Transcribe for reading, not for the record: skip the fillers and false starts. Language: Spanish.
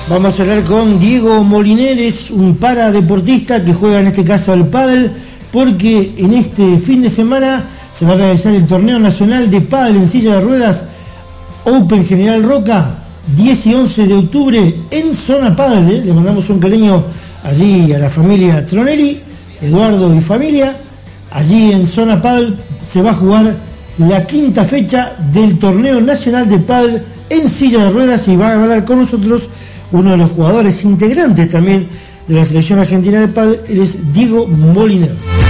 Vamos a hablar con Diego Moliner, es un paradeportista que juega en este caso al pádel, porque en este fin de semana se va a realizar el torneo nacional de pádel en silla de ruedas Open General Roca, 10 y 11 de octubre en Zona Pádel. Le mandamos un cariño allí a la familia Tronelli, Eduardo y familia. Allí en Zona Pádel se va a jugar la quinta fecha del torneo nacional de pádel en silla de ruedas, y va a hablar con nosotros uno de los jugadores integrantes también de la selección argentina de pádel. Él es Diego Moliner.